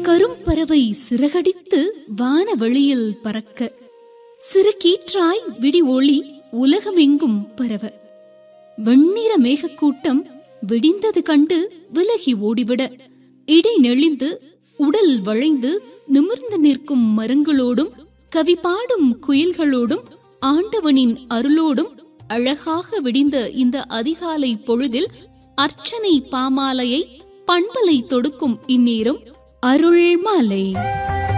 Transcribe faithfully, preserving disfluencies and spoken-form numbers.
கரும்பறவை சிறகடித்து வானவெளியில் பறக்க, சிறு கீற்றாய் விடி ஒளி உலகமெங்கும் பரவ, வெண்ணிற மேகக்கூட்டம் விடிந்தது கண்டு விலகி ஓடிவிட, இடை நெளிந்து உடல் வளைந்து நிமிர்ந்து நிற்கும் மரங்களோடும் கவி பாடும் குயில்களோடும் ஆண்டவனின் அருளோடும் அழகாக விடிந்த இந்த அதிகாலை பொழுதில் அர்ச்சனை பாமாலையை பண்பலை தொடுக்கும் இந்நேரம் அருள் மாலை.